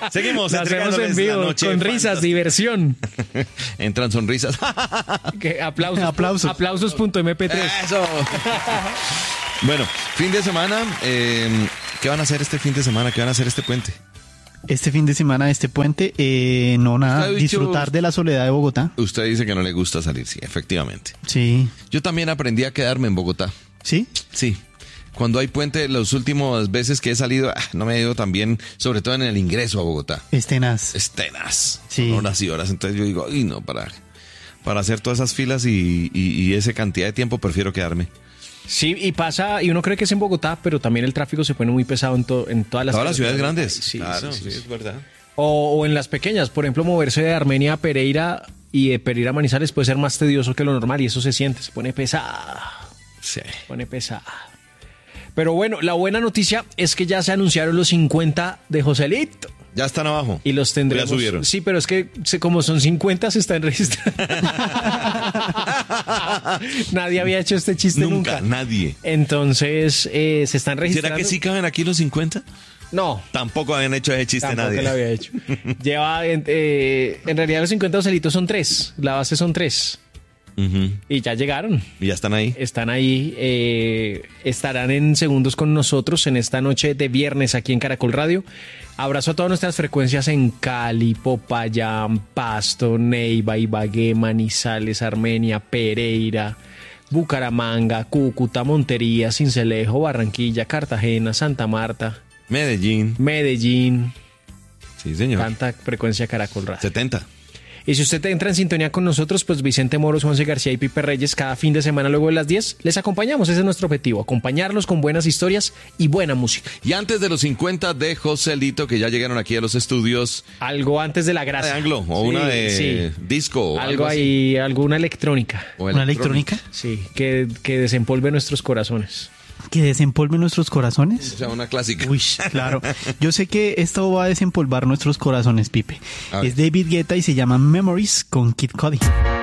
Seguimos Lo hacemos en entregándoles la vivo, noche con risas, fantástica. diversión. Entran sonrisas. Aplausos.mp3. Eso. Bueno, fin de semana. ¿Qué van a hacer este fin de semana? ¿Qué van a hacer este puente? Este fin de semana, este puente, no nada, Usted ha dicho- disfrutar de la soledad de Bogotá. Usted dice que no le gusta salir, sí, efectivamente. Sí. Yo también aprendí a quedarme en Bogotá. ¿Sí? Sí. Cuando hay puente, las últimas veces que he salido, no me ha ido tan bien, sobre todo en el ingreso a Bogotá. Es tenaz. Es tenaz. Sí. Son horas y horas. Entonces yo digo, ay, no, para hacer todas esas filas y esa cantidad de tiempo, prefiero quedarme. Sí, y pasa, y uno cree que es en Bogotá, pero también el tráfico se pone muy pesado en todas las Todas las ciudades grandes. Sí, Claro, sí, sí. es verdad. O en las pequeñas, por ejemplo, moverse de Armenia a Pereira y de Pereira a Manizales puede ser más tedioso que lo normal y eso se siente, se pone pesada. Sí. Pone pesada. Pero bueno, la buena noticia es que ya se anunciaron los 50 de Joselito. Ya están abajo. Y los tendremos. Ya subieron. Sí, pero es que como son 50 se están registrando. Nadie había hecho este chiste nunca. Nadie. Entonces se están registrando. ¿Será que sí caben aquí los 50? No. Tampoco habían hecho ese chiste Tampoco nadie. lo había hecho. Lleva, en realidad los 50 Joselitos son 3. La base son 3. Ujú. Y ya llegaron. Y ya están ahí. Están ahí, estarán en segundos con nosotros en esta noche de viernes aquí en Caracol Radio. Abrazo a todas nuestras frecuencias en Cali, Popayán, Pasto, Neiva, Ibagué, Manizales, Armenia, Pereira, Bucaramanga, Cúcuta, Montería, Sincelejo, Barranquilla, Cartagena, Santa Marta, Medellín. Sí, señor. Tanta frecuencia Caracol Radio. 70. Y si usted entra en sintonía con nosotros, pues Vicente Moros, Juanse García y Pipe Reyes, cada fin de semana luego de las 10, les acompañamos. Ese es nuestro objetivo, acompañarlos con buenas historias y buena música. Y antes de los 50 de Joselito, que ya llegaron aquí a los estudios, Algo antes de la grasa. de anglo o Sí, una de sí. disco. O Algo así. ahí, alguna electrónica. O ¿Una electrónica? Sí, que desempolve nuestros corazones. ¿Que desempolve nuestros corazones? O sea, una clásica. Uy, claro. Yo sé que esto va a desempolvar nuestros corazones, Pipe. A ver. Es David Guetta y se llama Memories con Kid Cudi.